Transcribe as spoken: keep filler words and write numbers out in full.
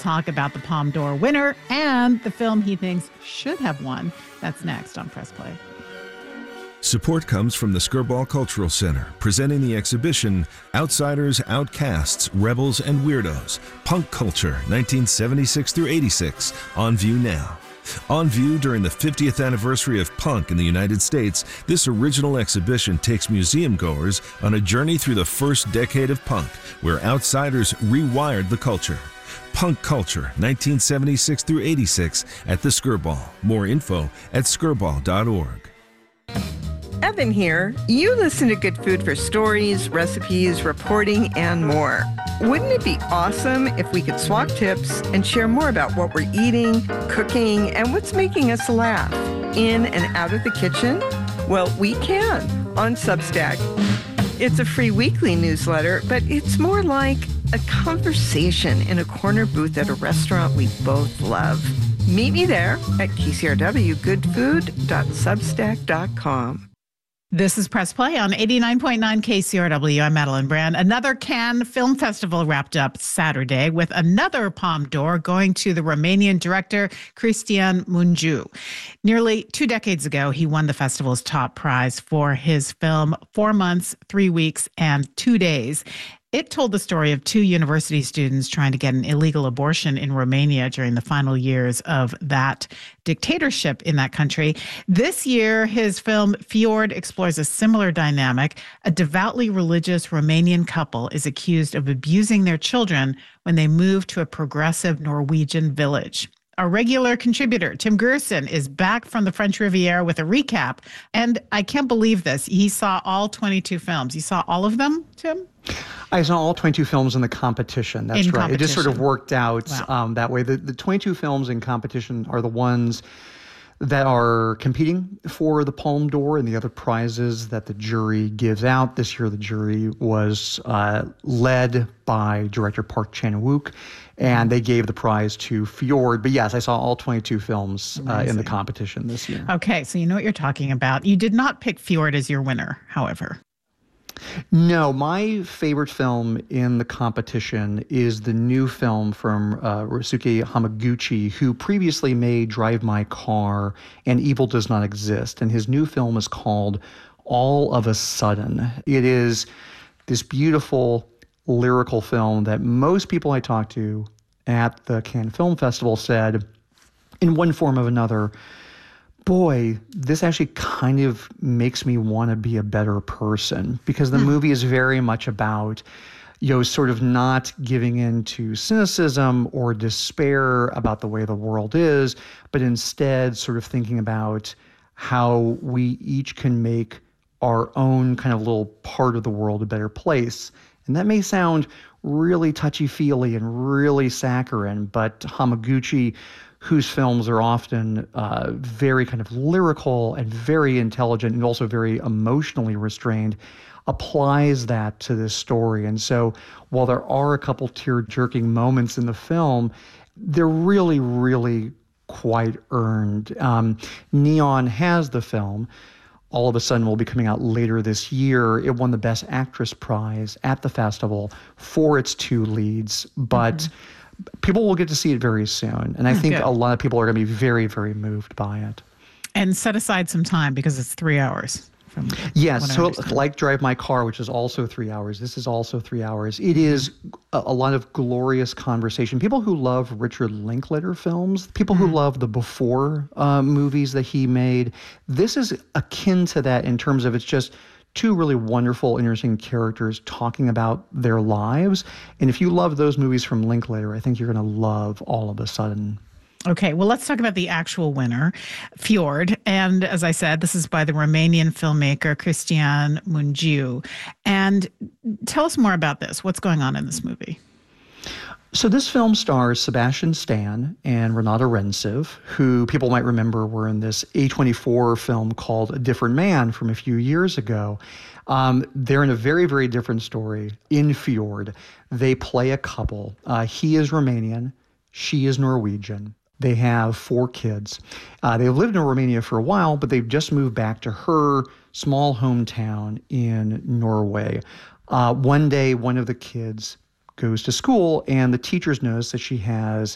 talk about the Palme d'Or winner and the film he thinks should have won. That's next on Press Play. Support comes from the Skirball Cultural Center, presenting the exhibition Outsiders, Outcasts, Rebels, and Weirdos, Punk Culture, nineteen seventy-six through eighty-six, on view now. On view during the fiftieth anniversary of punk in the United States, this original exhibition takes museum goers on a journey through the first decade of punk, where outsiders rewired the culture. Punk Culture, nineteen seventy-six through eighty-six, at the Skirball. More info at skirball dot org. Evan here. You listen to Good Food for stories, recipes, reporting, and more. Wouldn't it be awesome if we could swap tips and share more about what we're eating, cooking, and what's making us laugh in and out of the kitchen? Well, we can on Substack. It's a free weekly newsletter, but it's more like a conversation in a corner booth at a restaurant we both love. Meet me there at k c r w good food dot substack dot com. This is Press Play on eighty-nine point nine K C R W. I'm Madeline Brand. Another Cannes Film Festival wrapped up Saturday with another Palme d'Or going to the Romanian director Cristian Mungiu. Nearly two decades ago, he won the festival's top prize for his film Four Months, Three Weeks, and Two Days. It told the story of two university students trying to get an illegal abortion in Romania during the final years of that dictatorship in that country. This year, his film Fjord explores a similar dynamic. A devoutly religious Romanian couple is accused of abusing their children when they move to a progressive Norwegian village. Our regular contributor, Tim Gerson, is back from the French Riviera with a recap. And I can't believe this. He saw all twenty-two films. You saw all of them, Tim? I saw all twenty-two films in the competition. That's in right. Competition. It just sort of worked out Wow. um, that way. The, the twenty-two films in competition are the ones that are competing for the Palme d'Or and the other prizes that the jury gives out. This year, the jury was uh, led by director Park Chan-wook, and they gave the prize to Fjord. But yes, I saw all twenty-two films uh, in the competition this year. Okay, so you know what you're talking about. You did not pick Fjord as your winner, however. No, my favorite film in the competition is the new film from uh, Ryusuke Hamaguchi, who previously made Drive My Car and Evil Does Not Exist. And his new film is called All of a Sudden. It is this beautiful lyrical film that most people I talked to at the Cannes Film Festival said, in one form or another, boy, this actually kind of makes me want to be a better person, because the mm. movie is very much about, you know, sort of not giving in to cynicism or despair about the way the world is, but instead sort of thinking about how we each can make our own kind of little part of the world a better place. And that may sound really touchy-feely and really saccharine, but Hamaguchi, whose films are often uh, very kind of lyrical and very intelligent and also very emotionally restrained, applies that to this story. And so while there are a couple tear-jerking moments in the film, they're really, really quite earned. Um, Neon has the film. All of a Sudden will be coming out later this year. It won the Best Actress prize at the festival for its two leads, but mm-hmm. people will get to see it very soon. And I think Good. a lot of people are going to be very, very moved by it. And set aside some time because it's three hours. From yes, so like Drive My Car, which is also three hours. This is also three hours. It is a, a lot of glorious conversation. People who love Richard Linklater films, people mm-hmm. who love the Before uh, movies that he made, this is akin to that in terms of it's just two really wonderful, interesting characters talking about their lives. And if you love those movies from Linklater, I think you're going to love All of a Sudden. Okay, well, let's talk about the actual winner, Fjord. And as I said, this is by the Romanian filmmaker Cristian Mungiu. And tell us more about this. What's going on in this movie? So this film stars Sebastian Stan and Renata Renciv, who people might remember were in this A twenty-four film called A Different Man from a few years ago. Um, they're in a very, very different story in Fjord. They play a couple. Uh, he is Romanian. She is Norwegian. They have four kids. Uh, they've lived in Romania for a while, but they've just moved back to her small hometown in Norway. Uh, one day, one of the kids goes to school, and the teachers notice that she has